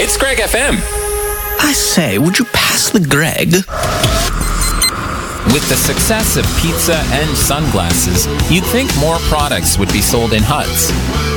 It's Greg FM. I say, would you pass the Greg? With the success of pizza and sunglasses, you'd think more products would be sold in huts.